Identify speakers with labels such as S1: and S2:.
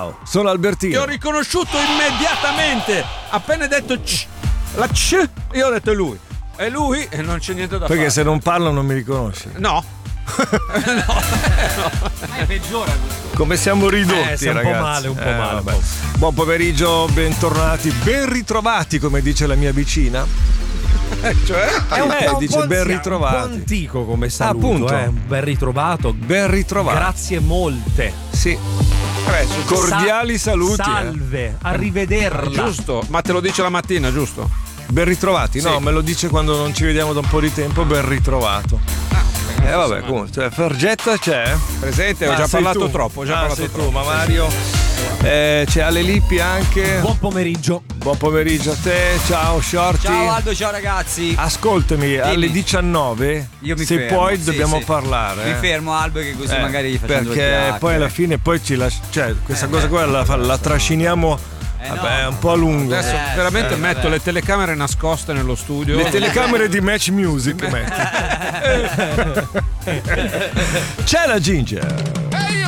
S1: Ciao, sono Albertino.
S2: Ti ho riconosciuto immediatamente. Appena hai detto la C, io ho detto è lui. È lui e non c'è niente da fare.
S1: Perché se non parlo non mi riconosci?
S2: No.
S3: Peggiora.
S1: Come siamo ridotti,
S3: siamo
S1: ragazzi.
S3: un po' male.
S1: Vabbè. Buon pomeriggio, bentornati, ben ritrovati, come dice la mia vicina.
S2: Cioè?
S1: Dice ben
S3: Un po'
S1: ritrovati.
S3: antico come saluto,
S1: Appunto.
S3: Un ben ritrovato.
S1: Ben ritrovati.
S3: Grazie molte.
S1: Sì. Cordiali saluti.
S3: Salve, arrivederla.
S2: Giusto, ma te lo dice la mattina, giusto?
S1: Ben ritrovati. No,
S2: Sì.
S1: me lo dice quando non ci vediamo da un po' di tempo. Ben ritrovato. Vabbè, comunque, cioè, Fergetta c'è.
S2: Presente, ho già
S1: sei
S2: parlato
S1: tu.
S2: troppo. Ho già parlato
S1: sei
S2: troppo.
S1: tu, ma Mario. C'è Ale Lippi anche.
S3: Buon pomeriggio.
S1: Buon pomeriggio a te. Ciao Shorty.
S4: Ciao Aldo, ciao ragazzi.
S1: Ascoltami, alle 19
S4: Io mi
S1: se
S4: fermo,
S1: poi
S4: sì,
S1: dobbiamo
S4: sì.
S1: parlare.
S4: Mi fermo Aldo che così magari gli facciamo due
S1: perché
S4: chiacchiere.
S1: poi alla fine poi ci cioè questa cosa qua la trasciniamo. Vabbè, un po' a lungo.
S2: Adesso veramente metto le telecamere nascoste nello studio.
S1: Le telecamere di Match Music metti. C'è la Ginger.